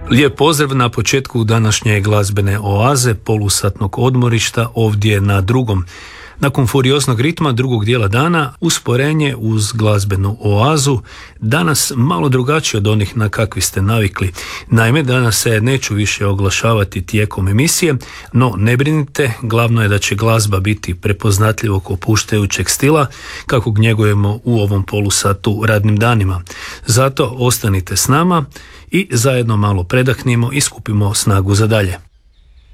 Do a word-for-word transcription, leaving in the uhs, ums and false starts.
Lijep pozdrav na početku današnje glazbene oaze, polusatnog odmorišta ovdje na drugom. Nakon furioznog ritma drugog dijela dana, usporenje uz glazbenu oazu, danas malo drugačije od onih na kakvi ste navikli. Naime, danas se neću više oglašavati tijekom emisije, no ne brinite, glavno je da će glazba biti prepoznatljivog opuštajućeg stila, kakvog njegujemo u ovom polusatu radnim danima. Zato ostanite s nama i zajedno malo predahnimo i skupimo snagu za dalje.